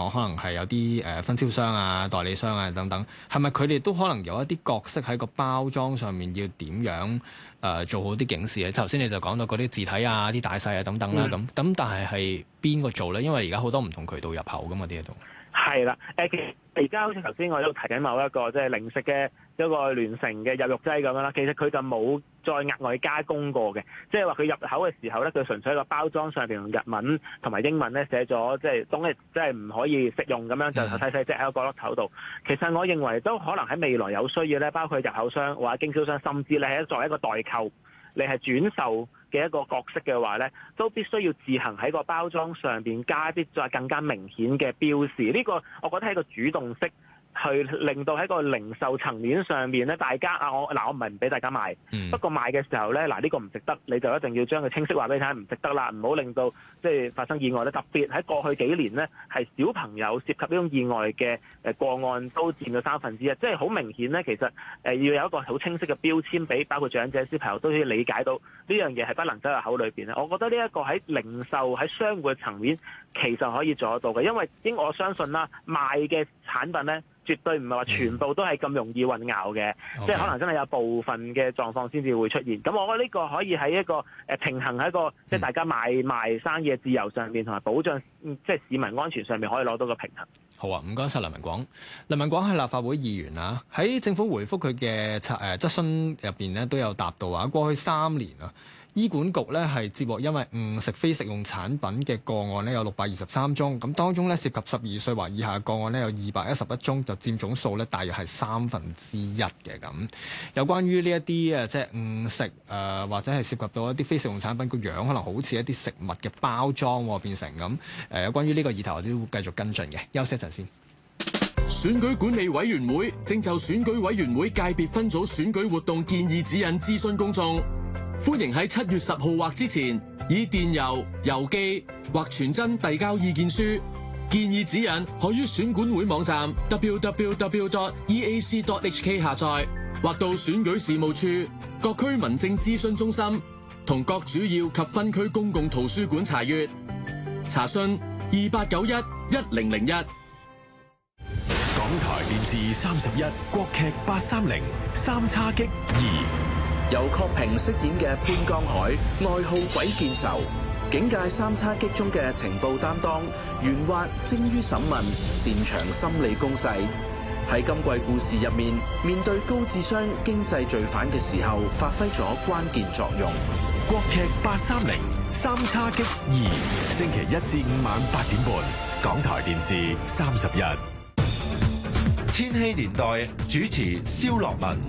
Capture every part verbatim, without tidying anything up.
講，可能係有啲誒分銷商啊、代理商啊等等，係咪佢哋都可能有一啲角色喺個包裝上面要點樣誒、呃、做好啲警示咧？頭先你就講到嗰啲字體啊、啲大細啊等等啦，咁咁、嗯、但係係邊個做咧？因為而家好多唔同渠道入口噶嘛，啲嘢都係啦。誒，其實而家好似頭先我都提緊某一個即係零食嘅一個聯成嘅入肉劑咁樣啦，其實佢就冇再額外加工過嘅，即係話佢入口嘅時候咧，佢純粹喺個包裝上邊用日文同埋英文咧寫咗，即係當係即係唔可以食用咁樣，就細細隻喺個角落頭度。其實我認為都可能喺未來有需要咧，包括入口商或者經銷商，甚至你係作為一個代購，你係轉售嘅一個角色嘅話咧，都必須要自行喺個包裝上邊加啲再更加明顯嘅標示。呢個我覺得係一個主動式。去令到喺個零售層面上面咧，大家啊，我嗱我唔係唔俾大家賣，嗯、不過賣嘅時候咧，嗱呢個唔值得，你就一定要將佢清晰話俾你聽，唔值得啦，唔好令到即係發生意外咧。特別喺過去幾年咧，係小朋友涉及呢種意外嘅誒個案都佔咗三分之一，即係好明顯咧。其實誒要有一個好清晰嘅標籤，俾包括長者、小朋友都可以理解到呢樣嘢係不能走入口裏邊咧。我覺得呢一個喺零售喺商戶嘅層面其實可以做得到嘅，因為應我相信啦，賣嘅產品咧，絕對唔係話全部都係咁容易混淆嘅，Okay. 即係可能真係有部分嘅狀況先至會出現。咁我覺得呢個可以喺一個誒平衡喺一個即係大家買賣生意嘅自由上面，同埋保障即係市民安全上面可以攞到個平衡。 好啊，唔該晒。梁文廣。梁文廣係立法會議員啊，喺政府回覆佢嘅誒質詢入邊咧都有答到啊，過去三年啊。醫管局咧係接獲因為誤食非食用產品嘅個案咧有六百二十三宗，咁當中咧涉及十二歲或以下嘅個案咧有二百一十一宗，就佔總數咧大約係三分之一嘅咁。有關於呢一啲誒即係誤食誒、呃、或者係涉及到一啲非食用產品個樣可能好似一啲食物嘅包裝變成咁誒、呃。有關於呢個議題我哋都會繼續跟進嘅。休息一陣先。 選舉管理委員會正就選舉委員會界別分組選舉活動建議指引諮詢公眾。歡迎喺七月十號或之前以電郵、郵寄或傳真遞交意見書。建議指引可於選管會網站 double-u double-u double-u dot e a c dot h k 下載，或到選舉事務處、各區民政諮詢中心同各主要及分區公共圖書館查閱。查詢二八九一一零零一。 港台電視三十一國劇八三零三叉戟二。 由郝平飾演嘅潘江海，愛好鬼見愁，警界三叉戟中嘅情報擔當，圓滑精於審問，擅長心理攻勢。喺今季故事入面，面對高智商經濟罪犯嘅時候，發揮咗關鍵作用。 國劇八三零三叉戟二，星期一至五晚八點半，港台電視三十一。 千禧年代主持蕭樂文。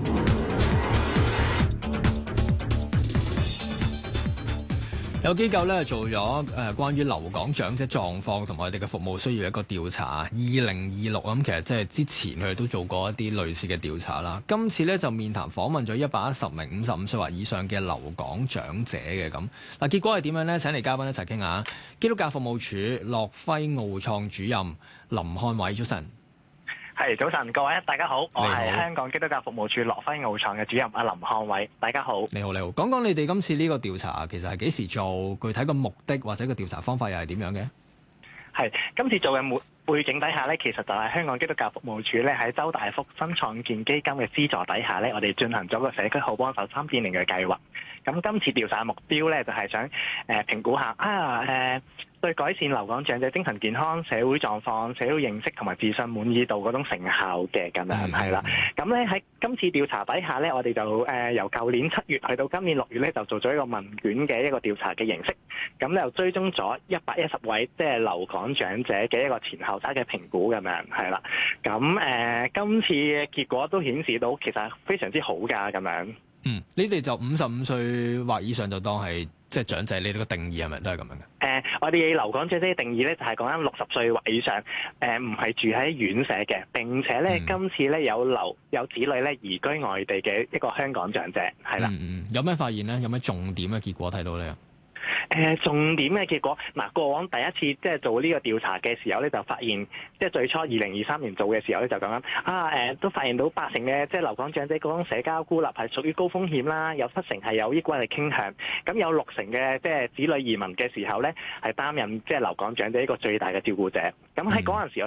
有機構咧做咗誒關於留港長者狀況同埋我哋嘅服務需要一個調查，二零二六咁其實即係之前佢哋都做過一啲類似嘅調查啦。今次咧就面談訪問咗一百一十名五十五歲或以上嘅留港長者嘅咁，嗱結果係點樣呢？請嚟嘉賓一齊傾下。基督教服務處樂輝奧創主任林漢偉，早晨。 係早晨，各位大家好，我係香港基督教服務處樂輝奧創嘅主任阿林漢偉，大家好。 你好，你好。講講你哋今次呢個調查，其實係幾時做？具體個目的或者個調查方法又係點樣嘅？ 係今次做嘅背景底下咧，其實就係香港基督教服務處咧喺周大福新創建基金嘅資助底下咧，我哋進行咗個社區好幫手三點零嘅計劃。咁今次調查嘅目標咧，就係想誒評估下啊誒。對改善留港長者精神健康、社會狀況、社會認識同埋自信滿意度嗰種成效嘅咁樣係啦。咁咧喺今次調查底下咧，我哋就誒、呃、由舊年七月去到今年六月咧，就做咗一個問卷嘅一個調查嘅形式。咁咧又追蹤咗一百一十位即係留港長者嘅一個前後差嘅評估咁樣係啦。咁誒、呃、今次嘅結果都顯示到其實非常之好㗎咁樣。 嗯，你哋就五十五歲或以上就當係即係長者，你哋個定義係咪都係咁樣嘅？誒、 呃，我哋留港長者嘅定義咧，就係講緊六十歲或以上，誒唔係住喺院舍嘅，並且咧、嗯、今次咧有留有子女咧移居外地嘅一個香港長者，係啦。 嗯嗯，有咩發現咧？有咩重點嘅結果睇到咧？ 誒、呃、重點嘅結果，嗱過往第一次即係做呢個調查嘅時候咧，就發現即係最初二零二三年做嘅時候咧，就講緊啊誒、呃，都發現到八成嘅即係留港長者嗰種社交孤立係屬於高風險啦，有七成係有抑鬱嘅傾向，咁有六成嘅即係子女移民嘅時候咧，係擔任即係留港長者一個最大嘅照顧者。咁喺嗰陣時，